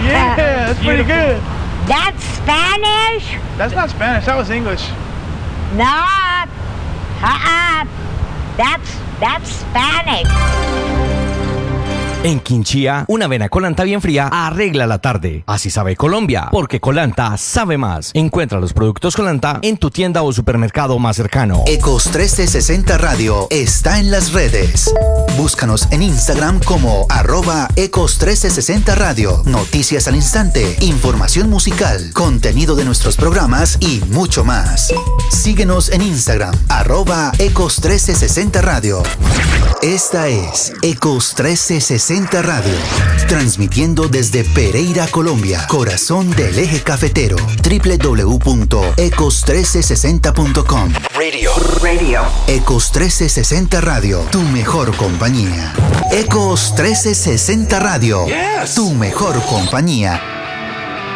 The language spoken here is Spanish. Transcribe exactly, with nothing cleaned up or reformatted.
Yeah, that's pretty good. That's Spanish? That's not Spanish, that was English. No. Uh-uh. That's, that's Spanish. En Quinchía, una avena Colanta bien fría arregla la tarde. Así sabe Colombia, porque Colanta sabe más. Encuentra los productos Colanta en tu tienda o supermercado más cercano. Ecos trescientos sesenta Radio está en las redes. Búscanos en Instagram como arroba Ecos trescientos sesenta Radio. Noticias al instante, información musical, contenido de nuestros programas y mucho más. Síguenos en Instagram, arroba Ecos trescientos sesenta Radio. Esta es Ecos trescientos sesenta Radio, transmitiendo desde Pereira, Colombia, corazón del eje cafetero. doble u doble u doble u punto ecos trece sesenta punto com. Radio. Radio. Ecos trescientos sesenta Radio, tu mejor compañía. Ecos trescientos sesenta Radio, Yes. tu mejor compañía.